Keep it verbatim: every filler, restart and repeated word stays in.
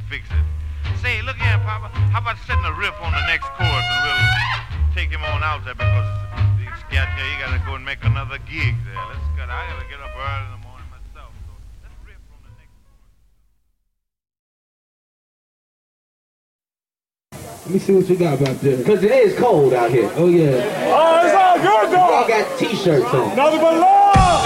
fix it. Say, look here, Papa. How about setting a riff on the next chorus and we'll take him on out there because he's got here. He got to go and make another gig there. Let's go. I got to get up early in the morning myself. So let's riff on the next chorus. Let me see what you got back there. Because it is cold out here. Oh, yeah. Oh, it's all good, though. Y'all got t-shirts on. Nothing but love.